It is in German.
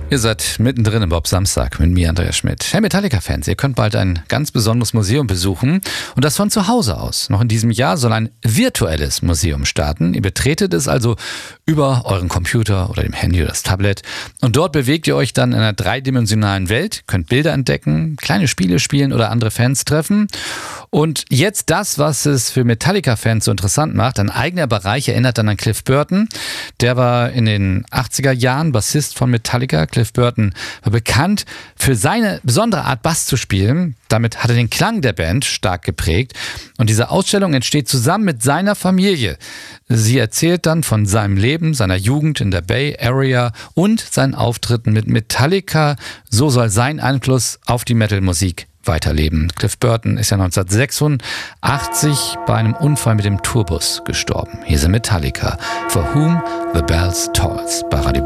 Ihr seid mittendrin im Bob Samstag mit mir, Andreas Schmidt. Hey Metallica-Fans, ihr könnt bald ein ganz besonderes Museum besuchen und das von zu Hause aus. Noch in diesem Jahr soll ein virtuelles Museum starten. Ihr betretet es also über euren Computer oder dem Handy oder das Tablet und dort bewegt ihr euch dann in einer dreidimensionalen Welt, könnt Bilder entdecken, kleine Spiele spielen oder andere Fans treffen. Und jetzt das, was es für Metallica-Fans so interessant macht, ein eigener Bereich erinnert dann an Cliff Burton. Der war in den 80er Jahren Bassist von Metallica. Cliff Burton war bekannt für seine besondere Art, Bass zu spielen. Damit hat er den Klang der Band stark geprägt. Und diese Ausstellung entsteht zusammen mit seiner Familie. Sie erzählt dann von seinem Leben, seiner Jugend in der Bay Area und seinen Auftritten mit Metallica. So soll sein Einfluss auf die Metal-Musik weiterleben. Cliff Burton ist ja 1986 bei einem Unfall mit dem Tourbus gestorben. Hier sind Metallica, For Whom the Bells Tolls, bei Radio